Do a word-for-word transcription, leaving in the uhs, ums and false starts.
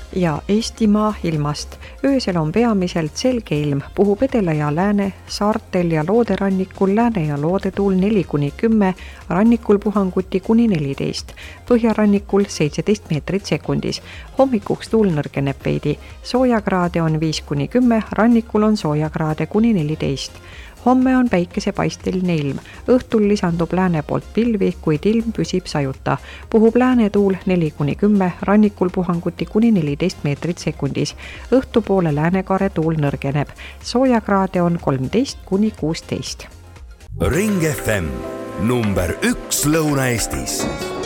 ja Eestimaa ilmast. Öösel on peamiselt selge ilm, puhub edela ja lääne, saartel ja looderannikul lääne ja loodetuul neli kuni kümme, rannikul puhanguti kuni neliteist, põhjarannikul seitseteist meetrit sekundis. Hommikuks tuul nõrgeneb veidi, soojakraade on viis kuni kümme, rannikul on soojakraade kuni neliteist. Homme on päikesepaisteline ilm, õhtul lisandub lääne poolt pilvi, kuid ilm püsib sajuta. Puhub lääne tuul neli kuni kümme, rannikul puhanguti kuni neliteist meetrit sekundis. Õhtupoole läänekaare tuul nõrgeneb, soojakraade on kolmteist kuni kuusteist. Ring F M number üks Lõuna-Eestis.